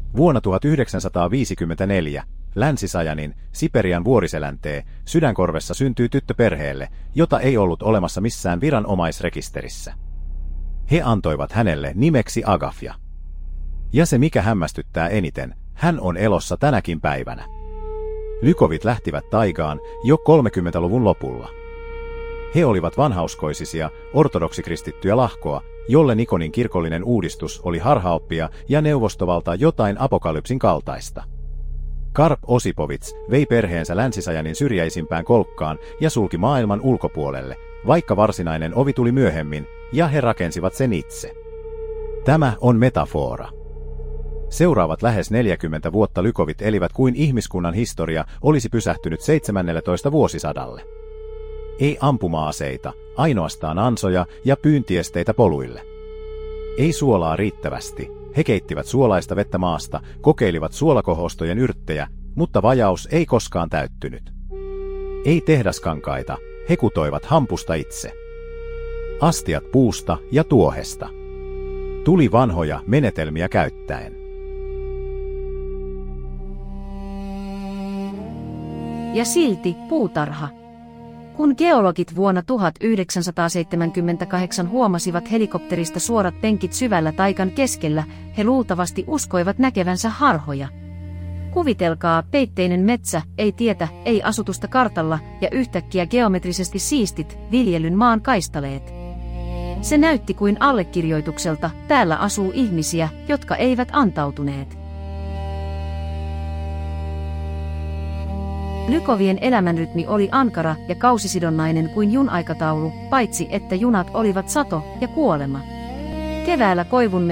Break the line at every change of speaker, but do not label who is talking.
Vuonna 1954 Länsi-Sajanin, Siperian vuoriseläntee, Sydänkorvessa syntyi tyttö perheelle, jota ei ollut olemassa missään viranomaisrekisterissä. He antoivat hänelle nimeksi Agafja. Ja se mikä hämmästyttää eniten, hän on elossa tänäkin päivänä. Lykovit lähtivät taigaan jo 30-luvun lopulla. He olivat vanhauskoisisia, ortodoksikristittyjä lahkoa, jolle Nikonin kirkollinen uudistus oli harhaoppia ja neuvostovalta jotain apokalypsin kaltaista. Karp Osipovits vei perheensä Länsi-Sajanin syrjäisimpään kolkkaan ja sulki maailman ulkopuolelle, vaikka varsinainen ovi tuli myöhemmin, ja he rakensivat sen itse. Tämä on metafora. Seuraavat lähes 40 vuotta Lykovit elivät kuin ihmiskunnan historia olisi pysähtynyt 17 vuosisadalle. Ei ampuma-aseita, ainoastaan ansoja ja pyyntiesteitä poluille. Ei suolaa riittävästi. He keittivät suolaista vettä maasta, kokeilivat suolakohostojen yrttejä, mutta vajaus ei koskaan täyttynyt. Ei tehdaskankaita, he kutoivat hampusta itse. Astiat puusta ja tuohesta. Tuli vanhoja menetelmiä käyttäen.
Ja silti puutarha. Kun geologit vuonna 1978 huomasivat helikopterista suorat penkit syvällä taikan keskellä, he luultavasti uskoivat näkevänsä harhoja. Kuvitelkaa, peitteinen metsä, ei tietä, ei asutusta kartalla ja yhtäkkiä geometrisesti siistit, viljelyn maan kaistaleet. Se näytti kuin allekirjoitukselta, täällä asuu ihmisiä, jotka eivät antautuneet. Lykovien elämänrytmi oli ankara ja kausisidonnainen kuin junaikataulu, paitsi että junat olivat sato ja kuolema. Keväällä koivun